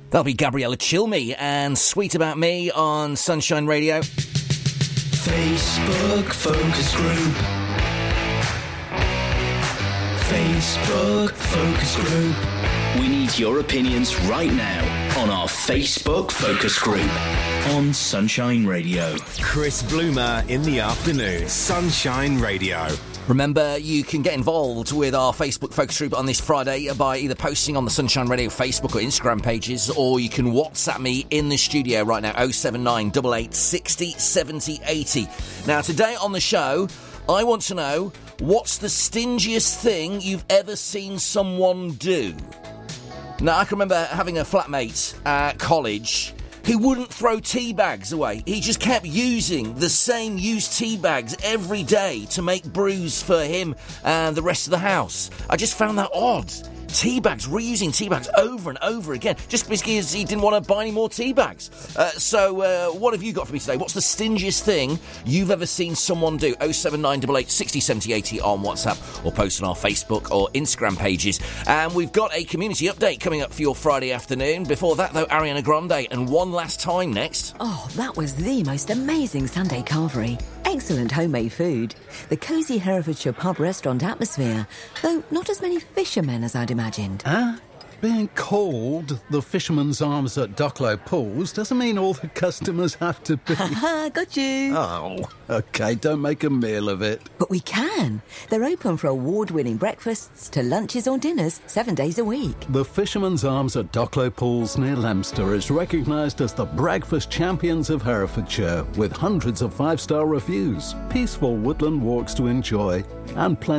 That'll be Gabriella Chilme and Sweet About Me on Sunshine Radio. Facebook Focus Group. Facebook Focus Group. We need your opinions right now on our Facebook Focus Group on Sunshine Radio. Chris Bloomer in the afternoon. Sunshine Radio. Remember, you can get involved with our Facebook Focus Group on this Friday by either posting on the Sunshine Radio Facebook or Instagram pages, or you can WhatsApp me in the studio right now, 079 88 60 70 80. Now, today on the show, I want to know, what's the stingiest thing you've ever seen someone do? Now, I can remember having a flatmate at college who wouldn't throw tea bags away. He just kept using the same used tea bags every day to make brews for him and the rest of the house. I just found that odd. Tea bags, reusing tea bags over and over again, just because he didn't want to buy any more tea bags. So what have you got for me today? What's the stingiest thing you've ever seen someone do? 079 88 60 70 80 on WhatsApp, or post on our Facebook or Instagram pages. And we've got a community update coming up for your Friday afternoon. Before that, though, Ariana Grande and One Last Time next. Oh, that was the most amazing Sunday carvery. Excellent homemade food. The cosy Herefordshire pub restaurant atmosphere, though not as many fishermen as I'd imagined. Huh? Being called the Fisherman's Arms at Ducklow Pools doesn't mean all the customers have to be... Ha, got you. Oh, OK, don't make a meal of it. But we can. They're open for award-winning breakfasts to lunches or dinners 7 days a week. The Fisherman's Arms at Ducklow Pools near Leominster is recognised as the breakfast champions of Herefordshire, with hundreds of 5-star reviews, peaceful woodland walks to enjoy, and plenty